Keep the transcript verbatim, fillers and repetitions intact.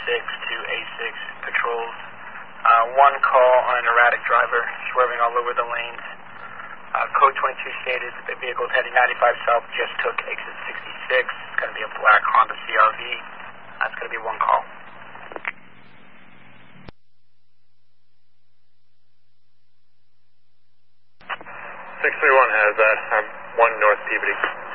six to A six patrols. Uh, one call on an erratic driver swerving all over the lanes. Uh, code twenty-two stated the vehicle is heading ninety-five south, just took exit sixty-six. It's going to be a black Honda C R V. That's going to be one call. six three one has that. I'm one North Peabody.